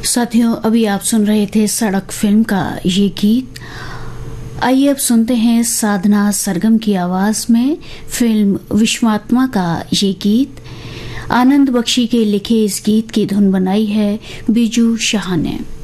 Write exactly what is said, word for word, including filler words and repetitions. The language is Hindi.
साथियों, अभी आप सुन रहे थे सड़क फिल्म का ये गीत। आइए अब सुनते हैं साधना सरगम की आवाज में फिल्म विश्वात्मा का ये गीत। आनंद बख्शी के लिखे इस गीत की धुन बनाई है बीजू शाह ने।